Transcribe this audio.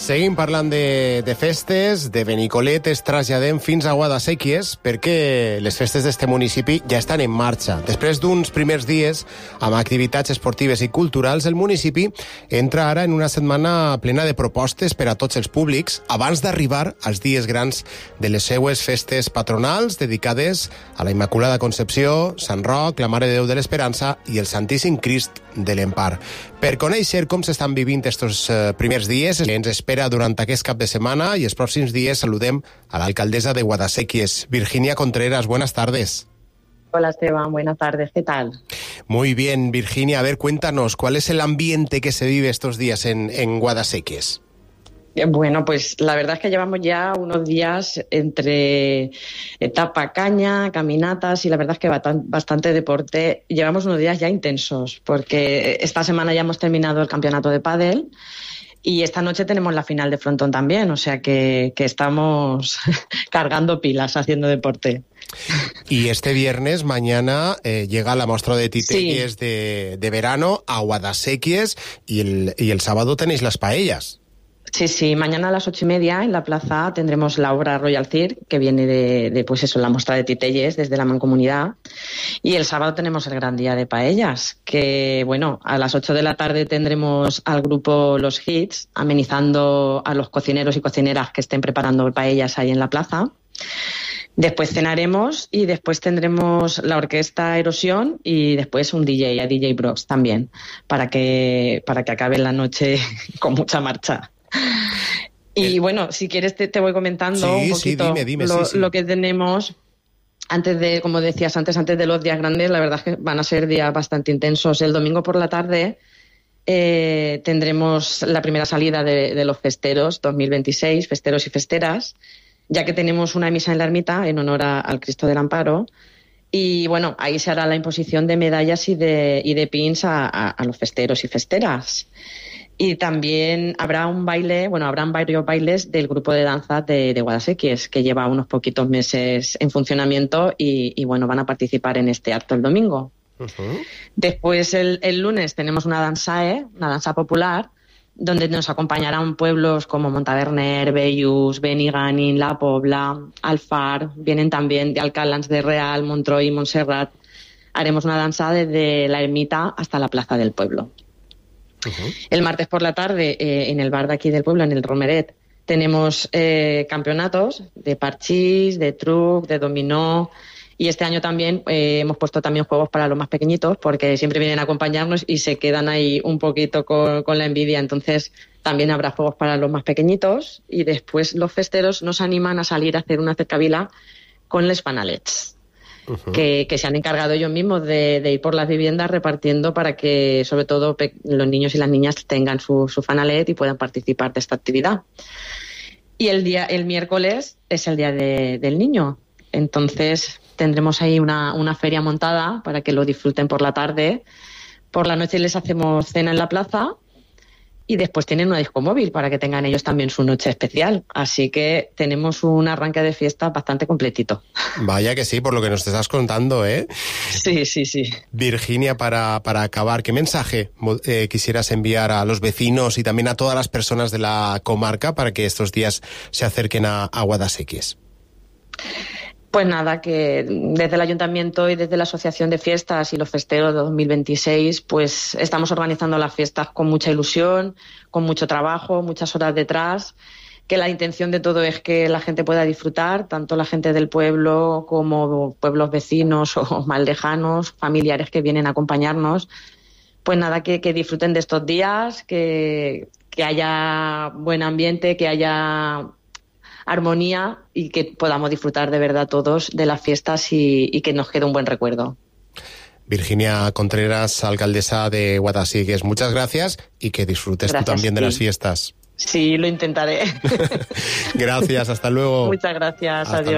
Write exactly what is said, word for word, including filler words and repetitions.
Seguim parlant de, de festes, de Benicolet, es traslladem fins a Guadasséquies perquè les festes d'este municipi ja estan en marxa. Després d'uns primers dies amb activitats esportives i culturals, el municipi entra ara en una setmana plena de propostes per a tots els públics abans d'arribar als dies grans de les seues festes patronals dedicades a la Immaculada Concepció, Sant Roc, la Mare de Déu de l'Esperança i el Santíssim Crist de l'Empar. Per conèixer com s'estan vivint estos eh, primers dies, ens espera durant aquest cap de setmana i els pròxims dies saludem a l'alcaldessa de Guadasséquies, Virginia Contreras. Buenas tardes. Hola Esteban, buenas tardes, ¿qué tal? Muy bien, Virginia. A ver, cuéntanos, ¿cuál es el ambiente que se vive estos días en, en Guadasséquies? Bueno, pues la verdad es que llevamos ya unos días entre etapa caña, caminatas y la verdad es que bastante deporte. Llevamos unos días ya intensos porque esta semana ya hemos terminado el campeonato de pádel y esta noche tenemos la final de frontón también, o sea que, que estamos cargando pilas haciendo deporte. Y este viernes, mañana, eh, llega la muestra de titelles sí. de, de verano a Guadasséquies y el, y el sábado tenéis las paellas. Sí, sí, mañana a las ocho y media en la plaza tendremos la obra Royal Cirque, que viene de, de pues eso, la muestra de titelles desde la Mancomunidad. Y el sábado tenemos el gran día de paellas, que bueno, a las ocho de la tarde tendremos al grupo Los Hits, amenizando a los cocineros y cocineras que estén preparando paellas ahí en la plaza. Después cenaremos y después tendremos la orquesta Erosión y después un D J, a D J Brox también, para que, para que acabe la noche con mucha marcha. Y bueno, si quieres te, te voy comentando sí, un poquito sí, dime, dime, lo, sí, sí. lo que tenemos antes de, como decías antes, antes de los días grandes. La verdad es que van a ser días bastante intensos. El domingo por la tarde eh, tendremos la primera salida de, de los festeros dos mil veintiséis, festeros y festeras, ya que tenemos una misa en la ermita en honor a, al Cristo del Amparo. Y bueno, ahí se hará la imposición de medallas y de, y de pins a, a, a los festeros y festeras. Y también habrá un baile, bueno, habrán varios bailes del grupo de danza de, de Guadasséquies, que lleva unos poquitos meses en funcionamiento y, y bueno, van a participar en este acto el domingo. Uh-huh. Después el, el lunes tenemos una dansae, una danza popular, donde nos acompañarán pueblos como Montaverner, Bellús, Benigànim, La Pobla, Alfar, vienen también de Alcalans de Real, Montroi y Montserrat. Haremos una danza desde la ermita hasta la plaza del pueblo. Uh-huh. El martes por la tarde, eh, en el bar de aquí del pueblo, en el Romeret, tenemos eh, campeonatos de parchís, de truc, de dominó. Y este año también eh, hemos puesto también juegos para los más pequeñitos, porque siempre vienen a acompañarnos y se quedan ahí un poquito con, con la envidia. Entonces también habrá juegos para los más pequeñitos y después los festeros nos animan a salir a hacer una cercavila con les fanalets. Uh-huh. que, que se han encargado ellos mismos de, de ir por las viviendas repartiendo para que sobre todo pe- los niños y las niñas tengan su, su fanalet y puedan participar de esta actividad. Y el día el miércoles es el día de, del niño, entonces tendremos ahí una, una feria montada para que lo disfruten por la tarde. Por la noche les hacemos cena en la plaza y después tienen una disco móvil para que tengan ellos también su noche especial. Así que tenemos un arranque de fiesta bastante completito. Vaya que sí, por lo que nos estás contando, ¿eh? Sí, sí, sí. Virginia, para, para acabar, ¿qué mensaje eh, quisieras enviar a los vecinos y también a todas las personas de la comarca para que estos días se acerquen a, a Guadasséquies? Pues nada, que desde el Ayuntamiento y desde la Asociación de Fiestas y los Festeros de dos mil veintiséis, pues estamos organizando las fiestas con mucha ilusión, con mucho trabajo, muchas horas detrás, que la intención de todo es que la gente pueda disfrutar, tanto la gente del pueblo como pueblos vecinos o más lejanos, familiares que vienen a acompañarnos. Pues nada, que, que disfruten de estos días, que, que haya buen ambiente, que haya armonía y que podamos disfrutar de verdad todos de las fiestas y, y que nos quede un buen recuerdo. Virginia Contreras, alcaldesa de Guadasséquies, muchas gracias y que disfrutes gracias, tú también sí. de las fiestas. Sí, lo intentaré. Gracias, hasta luego. Muchas gracias, hasta adiós.